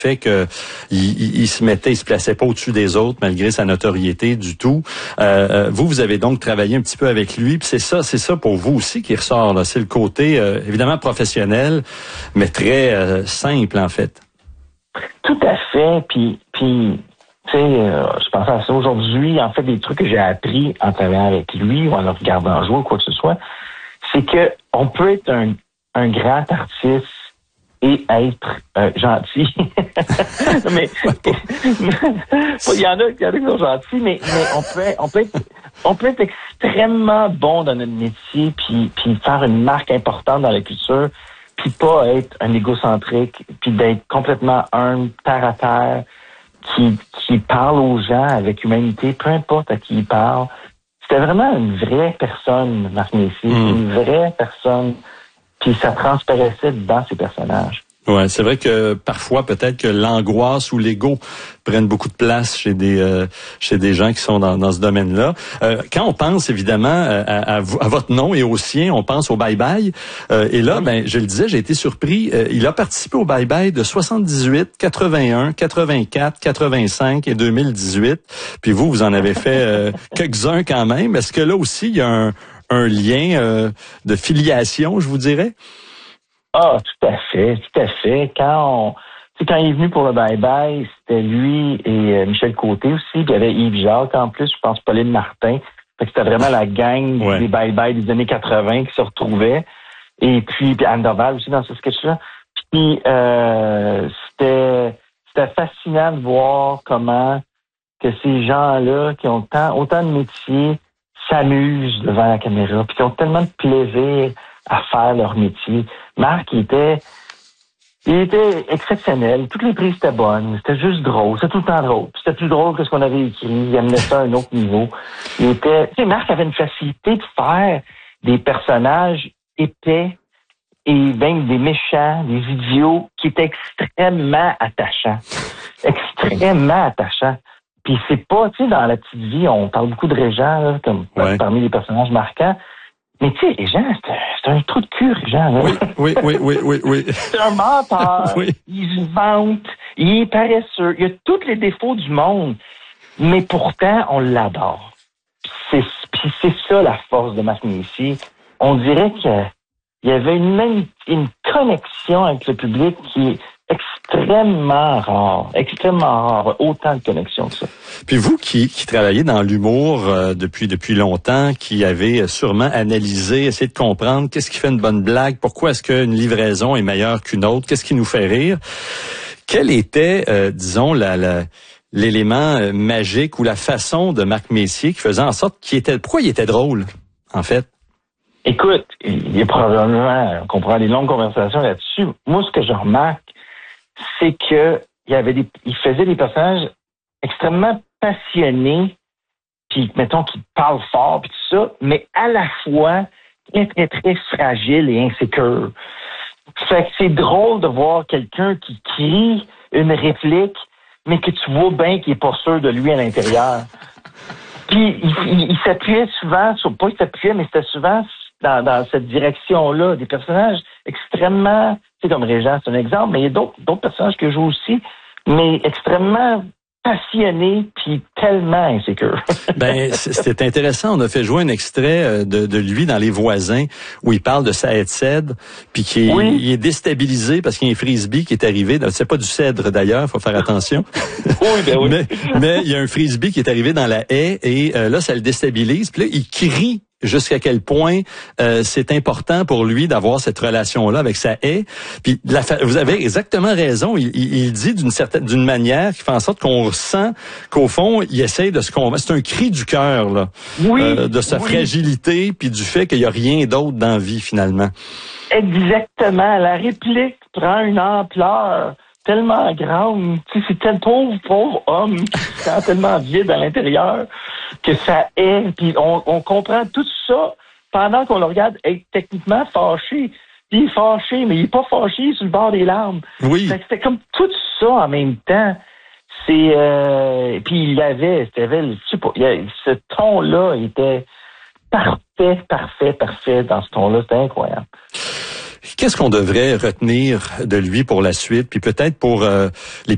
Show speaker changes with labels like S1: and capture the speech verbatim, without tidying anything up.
S1: fait que il, il se mettait, il se plaçait pas au-dessus des autres malgré sa notoriété du tout. Euh, vous, vous avez donc travaillé un petit peu avec lui, puis c'est ça, c'est ça pour vous aussi qui ressort là. C'est le côté euh, évidemment professionnel, mais très euh, simple en fait.
S2: Tout à fait. Puis, puis, tu sais, euh, je pense à ça aujourd'hui. En fait, des trucs que j'ai appris en travaillant avec lui ou en le regardant jouer ou quoi que ce soit, c'est que on peut être un, un grand artiste et être euh, gentil. mais il y en a, il y en a qui sont gentils, mais, mais on peut, on peut être, on peut être extrêmement bon dans notre métier, puis, puis faire une marque importante dans la culture, puis pas être un égocentrique, puis d'être complètement humble, terre à terre, qui, qui parle aux gens avec humanité, peu importe à qui il parle. C'était vraiment une vraie personne, Marc Messier, mmh. une vraie personne. Puis ça transparaissait dans ses personnages.
S1: Ouais, c'est vrai que parfois peut-être que l'angoisse ou l'ego prennent beaucoup de place chez des euh, chez des gens qui sont dans, dans ce domaine-là. Euh, quand on pense évidemment à, à, à votre nom et au sien, on pense au Bye Bye. Euh, et là, ben je le disais, j'ai été surpris. Euh, il a participé au Bye Bye de soixante-dix-huit, quatre-vingt-un, quatre-vingt-quatre, quatre-vingt-cinq et deux mille dix-huit. Puis vous, vous en avez fait euh, quelques-uns quand même. Est-ce que là aussi il y a un un lien euh, de filiation, je vous dirais?
S2: Ah, tout à fait, tout à fait. Quand on, tu sais, quand il est venu pour le Bye Bye, c'était lui et euh, Michel Côté aussi. Puis il y avait Yves Jacques en plus, je pense Pauline Martin. Fait que c'était vraiment la gang ouais. des Bye Bye des années quatre-vingt qui se retrouvaient. Et puis, puis Anne Dorval aussi dans ce sketch-là. Puis euh, c'était c'était fascinant de voir comment que ces gens-là qui ont tant, autant de métiers s'amusent devant la caméra, puis qui ont tellement de plaisir à faire leur métier. Marc, il était, il était exceptionnel. Toutes les prises étaient bonnes. C'était juste drôle. C'était tout le temps drôle. Puis c'était plus drôle que ce qu'on avait écrit. Il amenait ça à un autre niveau. Il était, tu sais, Marc avait une facilité de faire des personnages épais et même des méchants, des idiots qui étaient extrêmement attachants. Extrêmement attachants. Puis c'est pas, tu sais, dans La Petite Vie, on parle beaucoup de Régent, là, comme ouais. parmi les personnages marquants. Mais tu sais, Régent, c'est, c'est un trou de cul, Régent. Là.
S1: Oui, oui, oui, oui, oui, oui.
S2: C'est un menteur. Oui. Il se vante. Il est paresseux. Il a tous les défauts du monde. Mais pourtant, on l'adore. C'est, puis c'est ça la force de Marc Messier. On dirait qu'il y avait une, même, une connexion avec le public qui est extrêmement rare, extrêmement rare, autant de connexions que ça.
S1: Puis vous qui, qui travaillez dans l'humour euh, depuis depuis longtemps, qui avez sûrement analysé, essayé de comprendre qu'est-ce qui fait une bonne blague, pourquoi est-ce qu'une livraison est meilleure qu'une autre, qu'est-ce qui nous fait rire, quel était, euh, disons, la, la, l'élément euh, magique ou la façon de Marc Messier qui faisait en sorte qu'il était, pourquoi il était drôle, en fait?
S2: Écoute, il y a probablement, on comprend des longues conversations là-dessus. Moi, ce que je remarque, c'est que il y avait des, il faisait des personnages extrêmement passionnés, puis mettons qui parlent fort puis tout ça, mais à la fois très très très fragile et insécure. Fait que c'est drôle de voir quelqu'un qui crie une réplique, mais que tu vois bien qu'il est pas sûr de lui à l'intérieur. Puis il, il, il s'appuyait souvent sur, pas il s'appuyait, mais c'était souvent dans, dans cette direction-là, des personnages extrêmement, tu sais, comme Régent, c'est un exemple, mais il y a d'autres, d'autres personnages que je joue aussi, mais extrêmement passionné puis tellement insécure.
S1: Ben c'était intéressant. On a fait jouer un extrait de, de lui dans Les Voisins où il parle de Saïd Cèdre puis qui est, oui. il est déstabilisé parce qu'il y a un frisbee qui est arrivé. C'est pas du cèdre d'ailleurs, faut faire attention.
S2: Oui, ben oui.
S1: Mais, mais il y a un frisbee qui est arrivé dans la haie et euh, là ça le déstabilise. Puis là il crie jusqu'à quel point euh, c'est important pour lui d'avoir cette relation-là avec sa haie. Puis la fa- vous avez exactement raison. Il, il, il dit d'une certaine, d'une manière qui fait en sorte qu'on ressent qu'au fond, il essaie de se convaincre. C'est un cri du cœur, là,
S2: oui,
S1: euh, de sa oui. fragilité puis du fait qu'il y a rien d'autre dans la vie finalement.
S2: Exactement. La réplique prend une ampleur tellement grande. Tu sais, c'est tel pauvre, pauvre homme qui se sent tellement vide à l'intérieur que ça est. Puis on, on comprend tout ça pendant qu'on le regarde être techniquement fâché. Puis il est fâché, mais il est pas fâché sur le bord des larmes.
S1: Oui.
S2: Fait que c'était comme tout ça en même temps. C'est euh, puis il avait, c'était, je sais pas, il avait, ce ton-là était parfait, parfait, parfait dans ce ton-là. C'était incroyable.
S1: Qu'est-ce qu'on devrait retenir de lui pour la suite, puis peut-être pour euh, les